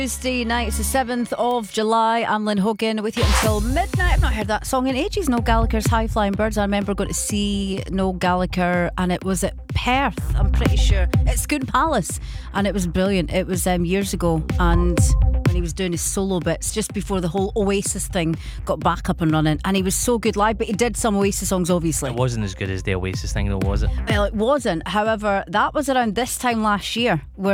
Tuesday night, it's the 7th of July. I'm Lynn Hogan with you until midnight. I've not heard that song in ages. Noel Gallagher's High Flying Birds. I remember going to see Noel Gallagher and it was at Perth, I'm pretty sure. At Scone Palace. And it was brilliant. It was years ago. And when he was doing his solo bits, just before the whole Oasis thing got back up and running. And he was so good live, but he did some Oasis songs, obviously. It wasn't as good as the Oasis thing though, was it? Well, it wasn't. However, that was around this time last year where